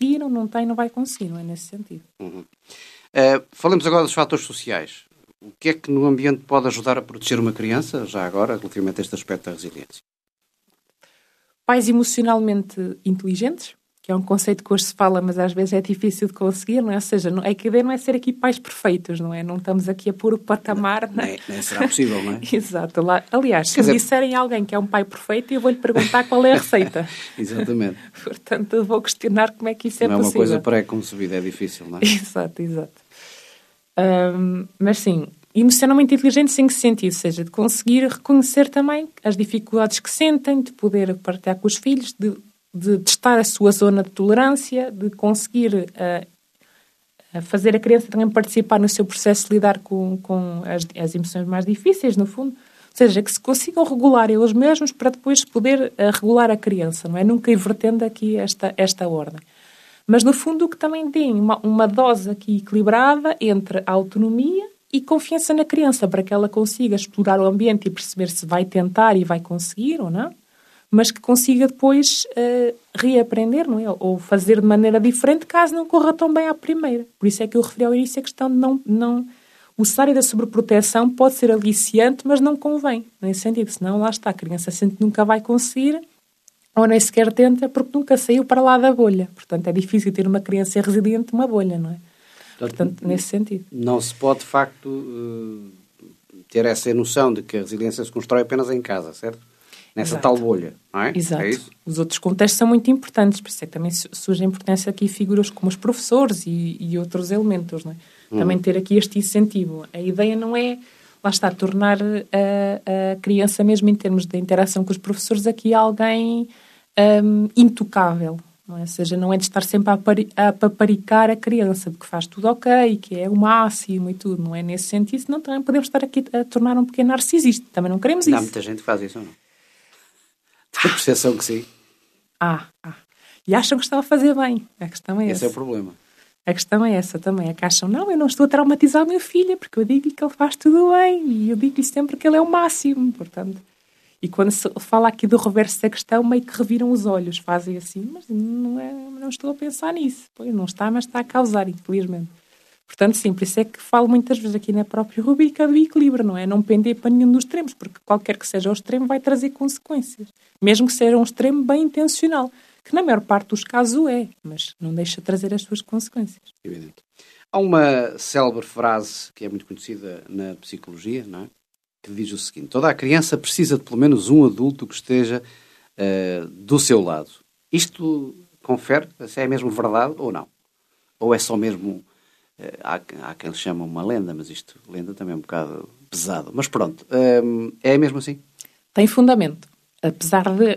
conseguiram, não tem, não vai conseguir, não é nesse sentido. Falemos agora dos fatores sociais. O que é que no ambiente pode ajudar a proteger uma criança, já agora, relativamente a este aspecto da resiliência? Pais emocionalmente inteligentes, que é um conceito que hoje se fala, mas às vezes é difícil de conseguir, não é? Ou seja, a ideia não é ser aqui pais perfeitos, não é? Não estamos aqui a pôr o patamar... Nem será possível, não é? Exato. Aliás, se me disserem a alguém que é um pai perfeito, eu vou-lhe perguntar qual é a receita. Exatamente. Portanto, eu vou questionar como é que isso é possível. Não é uma coisa pré-concebida, é difícil, não é? Exato. Mas sim, emocionalmente inteligentes em que sentido? Ou seja, de conseguir reconhecer também as dificuldades que sentem, de poder partilhar com os filhos, de testar a sua zona de tolerância, de conseguir fazer a criança também participar no seu processo de lidar com as emoções mais difíceis, no fundo. Ou seja, que se consigam regular eles mesmos para depois poder regular a criança, não é? Nunca invertendo aqui esta ordem. Mas, no fundo, o que também tem uma dose aqui equilibrada entre a autonomia e confiança na criança, para que ela consiga explorar o ambiente e perceber se vai tentar e vai conseguir ou não, mas que consiga depois reaprender, não é? Ou fazer de maneira diferente, caso não corra tão bem à primeira. Por isso é que eu referi ao início a questão de não... O cenário da sobreproteção pode ser aliciante, mas não convém, nesse sentido. Senão, lá está, a criança sente que nunca vai conseguir, ou nem sequer tenta, porque nunca saiu para lá da bolha. Portanto, é difícil ter uma criança resiliente numa bolha, não é? Portanto, nesse sentido. Não se pode, de facto, ter essa noção de que a resiliência se constrói apenas em casa, certo? Nessa tal bolha, não é? Exato. É isso? Os outros contextos são muito importantes, por isso é que também surge a importância aqui figuras como os professores e outros elementos, não é? Também ter aqui este incentivo. A ideia não é, lá está, tornar a criança, mesmo em termos de interação com os professores, aqui alguém intocável, não é? Ou seja, não é de estar sempre a paparicar a criança, de que faz tudo ok, que é o máximo e tudo, não é nesse sentido, senão também podemos estar aqui a tornar um pequeno narcisista, também não queremos isso. Há muita gente que faz isso ou não? Tem a percepção que sim. E acham que estão a fazer bem, a questão é essa. Esse é o problema. A questão é essa também, é que acham, não, eu não estou a traumatizar a minha filha, porque eu digo-lhe que ele faz tudo bem, e eu digo-lhe sempre que ele é o máximo, portanto... E quando se fala aqui do reverso da questão, meio que reviram os olhos, fazem assim, mas não estou a pensar nisso. Pois não está, mas está a causar, infelizmente. Portanto, sim, por isso é que falo muitas vezes aqui na própria rubrica do equilíbrio, não é? Não pender para nenhum dos extremos, porque qualquer que seja o extremo vai trazer consequências. Mesmo que seja um extremo bem intencional, que na maior parte dos casos o é, mas não deixa de trazer as suas consequências. Evidente. Há uma célebre frase que é muito conhecida na psicologia, não é? Que diz o seguinte: toda a criança precisa de pelo menos um adulto que esteja do seu lado. Isto confere se é mesmo verdade ou não? Ou é só mesmo... há quem lhe chama uma lenda, mas isto, lenda também é um bocado pesado. Mas pronto, é mesmo assim? Tem fundamento. Apesar de,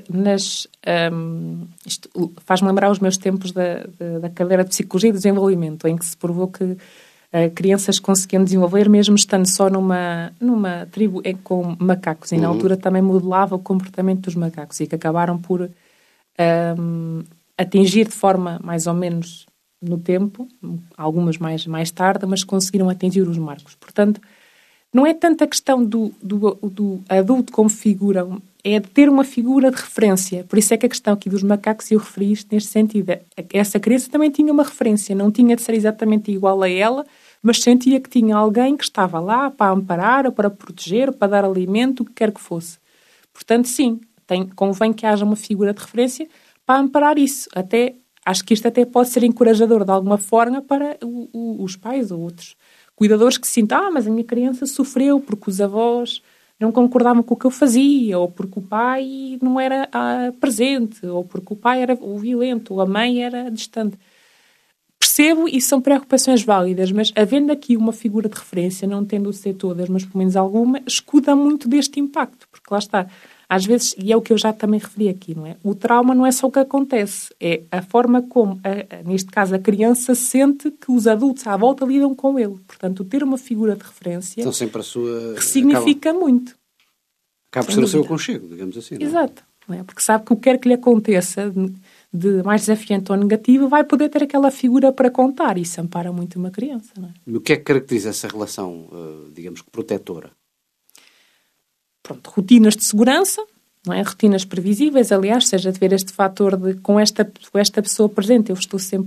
isto faz-me lembrar os meus tempos da cadeira de Psicologia e Desenvolvimento, em que se provou que crianças conseguiam desenvolver, mesmo estando só numa tribo com macacos, e na altura também modelava o comportamento dos macacos, e que acabaram por atingir de forma mais ou menos no tempo, algumas mais tarde, mas conseguiram atingir os marcos. Portanto, não é tanto a questão do adulto como figura, é de ter uma figura de referência. Por isso é que a questão aqui dos macacos, eu referi isto neste sentido. Essa criança também tinha uma referência, não tinha de ser exatamente igual a ela, mas sentia que tinha alguém que estava lá para amparar, ou para proteger, ou para dar alimento, o que quer que fosse. Portanto, sim, convém que haja uma figura de referência para amparar isso. Acho que isto até pode ser encorajador de alguma forma para os pais ou outros cuidadores que sintam, mas a minha criança sofreu porque os avós não concordavam com o que eu fazia, ou porque o pai não era presente, ou porque o pai era o violento, ou a mãe era distante. Percebo e são preocupações válidas, mas havendo aqui uma figura de referência, não tendo de ser todas, mas pelo menos alguma, escuda muito deste impacto, porque lá está. Às vezes, e é o que eu já também referi aqui, não é? O trauma não é só o que acontece, é a forma como, neste caso, a criança sente que os adultos à volta lidam com ele. Portanto, ter uma figura de referência então, sempre a sua... que significa muito. Acaba por ser o seu aconchego, digamos assim. Não é? Exato. Não é? Porque sabe que o que quer que lhe aconteça de mais desafiante ou negativo, vai poder ter aquela figura para contar. E isso ampara muito uma criança. Não é? O que é que caracteriza essa relação, digamos que protetora? Pronto, rotinas de segurança, não é? Rotinas previsíveis, aliás, seja de ver este fator de com esta pessoa presente, eu estou sempre